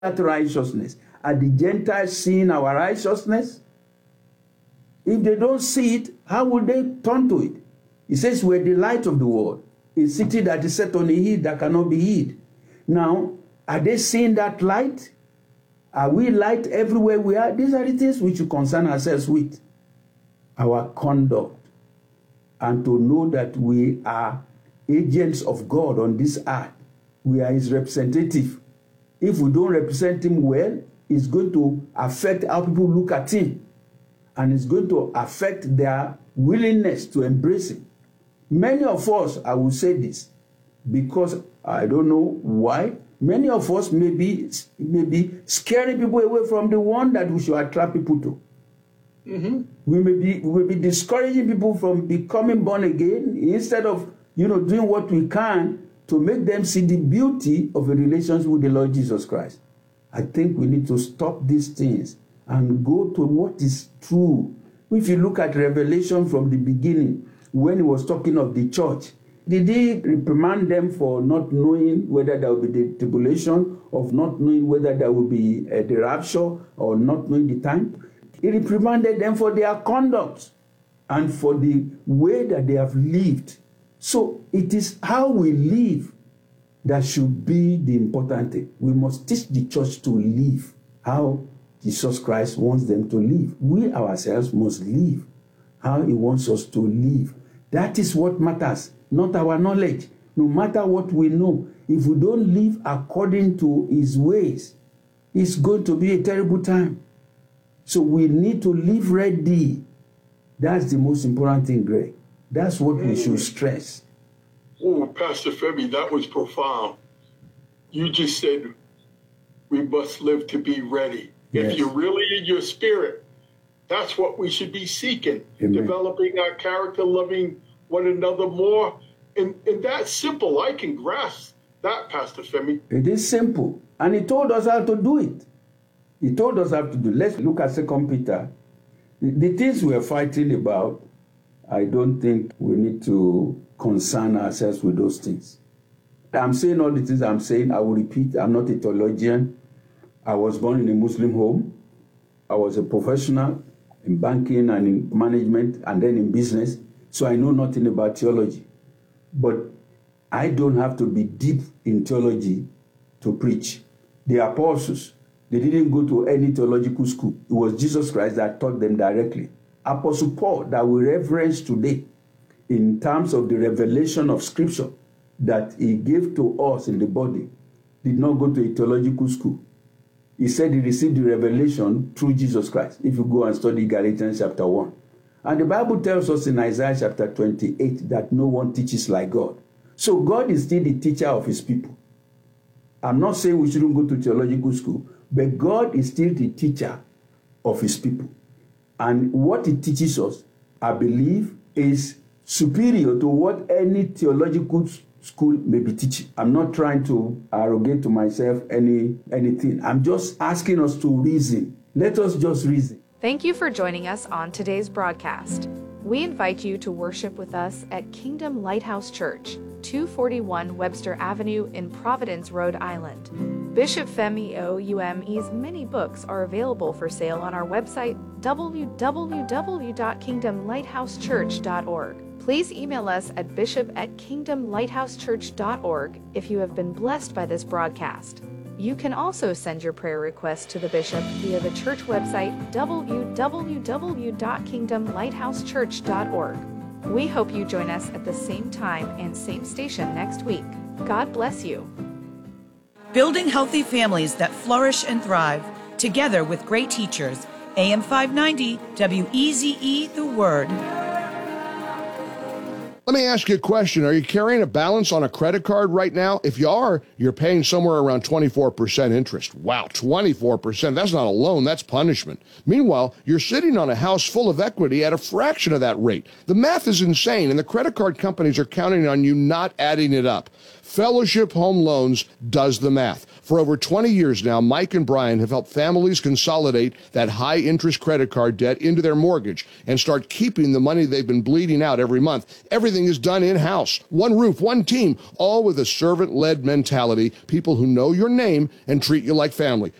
that righteousness? Are the Gentiles seeing our righteousness? If they don't see it, how will they turn to it? He says, we're the light of the world, a city that is set on a hill that cannot be hid. Now, are they seeing that light? Are we light everywhere we are? These are the things we should concern ourselves with. Our conduct. And to know that we are agents of God on this earth. We are his representative. If we don't represent him well, it's going to affect how people look at him. And it's going to affect their willingness to embrace him. Many of us, I will say this, because I don't know why, many of us may be scaring people away from the one that we should attract people to. Mm-hmm. We may be discouraging people from becoming born again instead of doing what we can to make them see the beauty of a relationship with the Lord Jesus Christ. I think we need to stop these things and go to what is true. If you look at Revelation from the beginning, when he was talking of the church, did he reprimand them for not knowing whether there will be the tribulation, of not knowing whether there will be the rapture, or not knowing the time? He reprimanded them for their conduct and for the way that they have lived. So it is how we live that should be the important thing. We must teach the church to live how Jesus Christ wants them to live. We ourselves must live how he wants us to live. That is what matters, not our knowledge. No matter what we know, if we don't live according to his ways, it's going to be a terrible time. So we need to live ready. That's the most important thing, Greg. That's what we should stress. Oh, Pastor Femi, that was profound. You just said we must live to be ready. Yes. If you're really in your spirit, that's what we should be seeking. Amen. Developing our character, loving one another more. And that's simple. I can grasp that, Pastor Femi. It is simple. And he told us how to do it. He told us how to do it. Let's look at 2 Peter. The things we are fighting about, I don't think we need to concern ourselves with those things. I'm saying all the things I'm saying. I will repeat. I'm not a theologian. I was born in a Muslim home. I was a professional in banking and in management and then in business. So I know nothing about theology. But I don't have to be deep in theology to preach. The apostles, they didn't go to any theological school. It was Jesus Christ that taught them directly. Apostle Paul, that we reverence today, in terms of the revelation of Scripture that he gave to us in the body, did not go to a theological school. He said he received the revelation through Jesus Christ. If you go and study Galatians chapter 1. And the Bible tells us in Isaiah chapter 28 that no one teaches like God. So God is still the teacher of his people. I'm not saying we shouldn't go to theological school, but God is still the teacher of his people. And what he teaches us, I believe, is superior to what any theological school may be teaching. I'm not trying to arrogate to myself anything. I'm just asking us to reason. Let us just reason. Thank you for joining us on today's broadcast. We invite you to worship with us at Kingdom Lighthouse Church, 241 Webster Avenue in Providence, Rhode Island. Bishop Femi Oluwaseyi's many books are available for sale on our website, www.kingdomlighthousechurch.org. Please email us at bishop@kingdomlighthousechurch.org if you have been blessed by this broadcast. You can also send your prayer requests to the bishop via the church website, www.kingdomlighthousechurch.org. We hope you join us at the same time and same station next week. God bless you. Building healthy families that flourish and thrive, together with great teachers. AM 590, WEZE, The Word. Let me ask you a question. Are you carrying a balance on a credit card right now? If you are, you're paying somewhere around 24% interest. Wow, 24%. That's not a loan, that's punishment. Meanwhile, you're sitting on a house full of equity at a fraction of that rate. The math is insane, and the credit card companies are counting on you not adding it up. Fellowship Home Loans does the math. For over 20 years now, Mike and Brian have helped families consolidate that high-interest credit card debt into their mortgage and start keeping the money they've been bleeding out every month. Everything is done in-house. One roof, one team, all with a servant-led mentality, people who know your name and treat you like family.